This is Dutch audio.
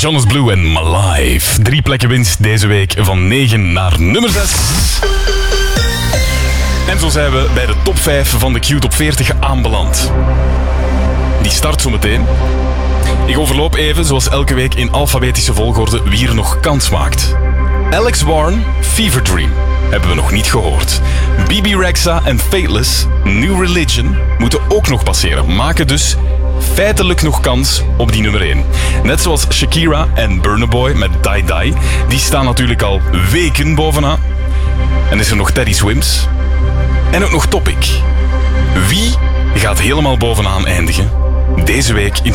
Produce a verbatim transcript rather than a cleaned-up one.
Jonas Blue en My Life. Drie plekken winst deze week van negen naar nummer zes. En zo zijn we bij de top vijf van de Q Top veertig aanbeland. Die start zo meteen. Ik overloop even, zoals elke week in alfabetische volgorde, wie er nog kans maakt. Alex Warren, Fever Dream, hebben we nog niet gehoord. B B Rexha en Fateless, New Religion, moeten ook nog passeren. Maken dus feitelijk nog kans op die nummer één. Net zoals Shakira en Burna Boy met Die Die. Die staan natuurlijk al weken bovenaan. En is er nog Teddy Swims. En ook nog Topic. Wie gaat helemaal bovenaan eindigen? Deze week in